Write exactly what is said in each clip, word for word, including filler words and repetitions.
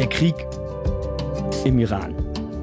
Der Krieg im Iran.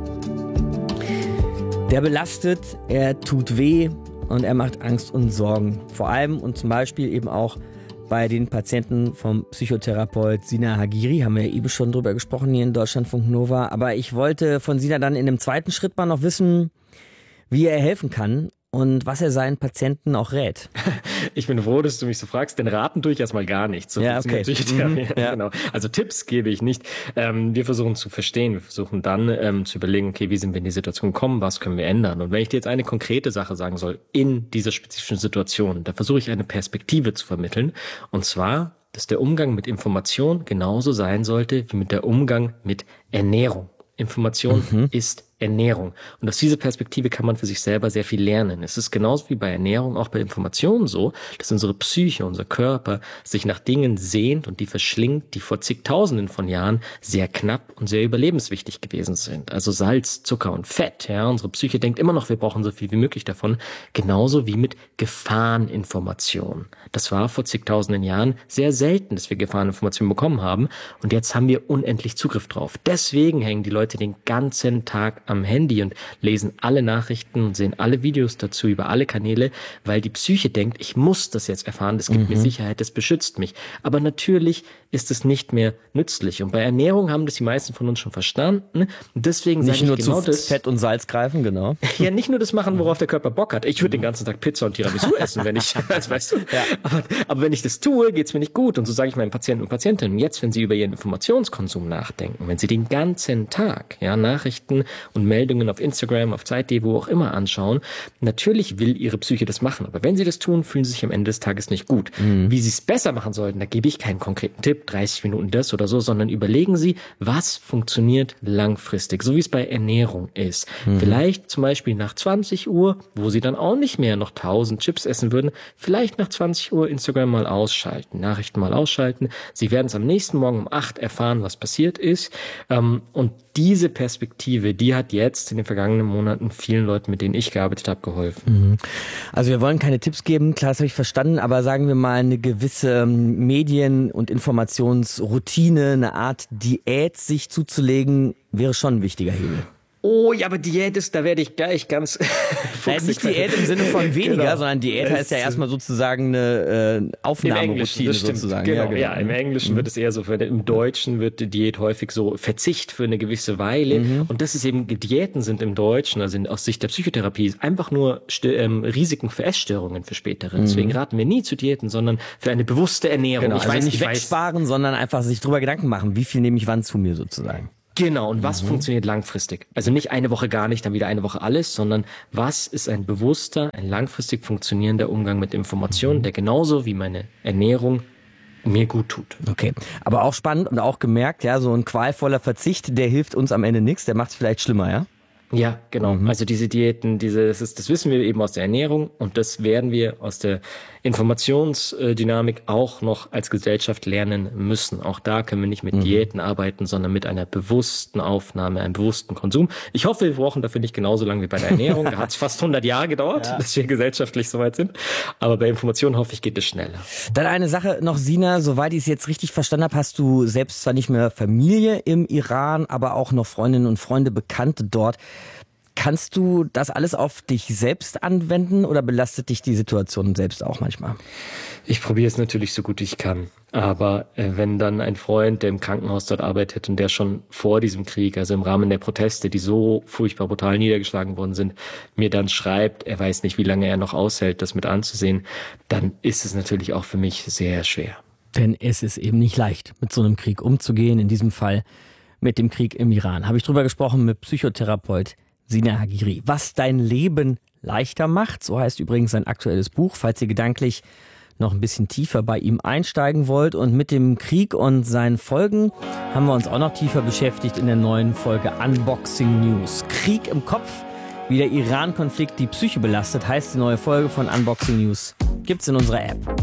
Der belastet, er tut weh und er macht Angst und Sorgen. Vor allem und zum Beispiel eben auch bei den Patienten vom Psychotherapeut Sina Hagiri. Haben wir ja eben schon drüber gesprochen hier in Deutschlandfunk Nova. Aber ich wollte von Sina dann in einem zweiten Schritt mal noch wissen, wie er helfen kann und was er seinen Patienten auch rät. Ich bin froh, dass du mich so fragst, denn raten tue ich erstmal gar nichts. So ja, okay. Mhm, ja. Genau. Also Tipps gebe ich nicht. Ähm, wir versuchen zu verstehen, wir versuchen dann ähm, zu überlegen, okay, wie sind wir in die Situation gekommen, was können wir ändern? Und wenn ich dir jetzt eine konkrete Sache sagen soll, in dieser spezifischen Situation, da versuche ich eine Perspektive zu vermitteln. Und zwar, dass der Umgang mit Information genauso sein sollte, wie mit der Umgang mit Ernährung. Information mhm. ist Ernährung. Und aus dieser Perspektive kann man für sich selber sehr viel lernen. Es ist genauso wie bei Ernährung auch bei Informationen so, dass unsere Psyche, unser Körper sich nach Dingen sehnt und die verschlingt, die vor zigtausenden von Jahren sehr knapp und sehr überlebenswichtig gewesen sind. Also Salz, Zucker und Fett. Ja, unsere Psyche denkt immer noch, wir brauchen so viel wie möglich davon. Genauso wie mit Gefahreninformationen. Das war vor zigtausenden Jahren sehr selten, dass wir Gefahreninformationen bekommen haben. Und jetzt haben wir unendlich Zugriff drauf. Deswegen hängen die Leute den ganzen Tag am Handy und lesen alle Nachrichten und sehen alle Videos dazu über alle Kanäle, weil die Psyche denkt, ich muss das jetzt erfahren, das gibt mhm. mir Sicherheit, das beschützt mich. Aber natürlich ist es nicht mehr nützlich. Und bei Ernährung haben das die meisten von uns schon verstanden. Und deswegen nicht sage nur ich genau zu das. Fett und Salz greifen, genau. Ja, nicht nur das machen, worauf der Körper Bock hat. Ich würde den ganzen Tag Pizza und Tiramisu essen, wenn ich, das weißt du. Ja. Aber, aber wenn ich das tue, geht's mir nicht gut. Und so sage ich meinen Patienten und Patientinnen, jetzt, wenn sie über ihren Informationskonsum nachdenken, wenn sie den ganzen Tag, ja, Nachrichten und Meldungen auf Instagram, auf Zeit punkt de, wo auch immer anschauen. Natürlich will ihre Psyche das machen, aber wenn sie das tun, fühlen sie sich am Ende des Tages nicht gut. Mhm. Wie sie es besser machen sollten, da gebe ich keinen konkreten Tipp, dreißig Minuten das oder so, sondern überlegen sie, was funktioniert langfristig, so wie es bei Ernährung ist. Mhm. Vielleicht zum Beispiel nach zwanzig Uhr, wo sie dann auch nicht mehr noch tausend Chips essen würden, vielleicht nach zwanzig Uhr Instagram mal ausschalten, Nachrichten mal ausschalten. Sie werden es am nächsten Morgen um acht erfahren, was passiert ist. Und diese Perspektive, die hat jetzt in den vergangenen Monaten vielen Leuten, mit denen ich gearbeitet habe, geholfen. Also wir wollen keine Tipps geben, klar, das habe ich verstanden, aber sagen wir mal eine gewisse Medien- und Informationsroutine, eine Art Diät sich zuzulegen, wäre schon ein wichtiger Hebel. Oh, ja, aber Diät ist, da werde ich gleich ganz Nein, nicht Diät im Sinne von weniger, genau. sondern Diät heißt ja erstmal sozusagen eine äh, Aufnahmeroutine sozusagen. Genau, ja, genau. ja, im Englischen mhm. wird es eher so, im Deutschen wird die Diät häufig so Verzicht für eine gewisse Weile. Mhm. Und das ist eben, Diäten sind im Deutschen, also aus Sicht der Psychotherapie, einfach nur ähm, Risiken für Essstörungen für spätere. Mhm. Deswegen raten wir nie zu Diäten, sondern für eine bewusste Ernährung. Genau, ich also weiß nicht wegsparen, sondern einfach sich drüber Gedanken machen, wie viel nehme ich wann zu mir sozusagen. Genau, und was mhm. funktioniert langfristig? Also nicht eine Woche gar nicht, dann wieder eine Woche alles, sondern was ist ein bewusster, ein langfristig funktionierender Umgang mit Informationen, der genauso wie meine Ernährung mir gut tut. Okay, aber auch spannend und auch gemerkt, ja, so ein qualvoller Verzicht, der hilft uns am Ende nichts, der macht es vielleicht schlimmer, ja? Ja, genau. Mhm. Also diese Diäten, diese, das, ist, das wissen wir eben aus der Ernährung und das werden wir aus der Informationsdynamik auch noch als Gesellschaft lernen müssen. Auch da können wir nicht mit mhm. Diäten arbeiten, sondern mit einer bewussten Aufnahme, einem bewussten Konsum. Ich hoffe, wir brauchen dafür nicht genauso lange wie bei der Ernährung. Da hat es fast hundert Jahre gedauert, ja. bis wir gesellschaftlich soweit sind. Aber bei Informationen hoffe ich, geht es schneller. Dann eine Sache noch, Sina, soweit ich es jetzt richtig verstanden habe, hast du selbst zwar nicht mehr Familie im Iran, aber auch noch Freundinnen und Freunde, Bekannte dort. Kannst du das alles auf dich selbst anwenden oder belastet dich die Situation selbst auch manchmal? Ich probiere es natürlich so gut ich kann. Aber äh, wenn dann ein Freund, der im Krankenhaus dort arbeitet und der schon vor diesem Krieg, also im Rahmen der Proteste, die so furchtbar brutal niedergeschlagen worden sind, mir dann schreibt, er weiß nicht, wie lange er noch aushält, das mit anzusehen, dann ist es natürlich auch für mich sehr schwer. Denn es ist eben nicht leicht, mit so einem Krieg umzugehen, in diesem Fall mit dem Krieg im Iran. Habe ich drüber gesprochen mit Psychotherapeut Sina Hagiri. Was dein Leben leichter macht, so heißt übrigens sein aktuelles Buch, falls ihr gedanklich noch ein bisschen tiefer bei ihm einsteigen wollt. Und mit dem Krieg und seinen Folgen haben wir uns auch noch tiefer beschäftigt in der neuen Folge Unboxing News. Krieg im Kopf, wie der Iran-Konflikt die Psyche belastet, heißt die neue Folge von Unboxing News. Gibt's in unserer App.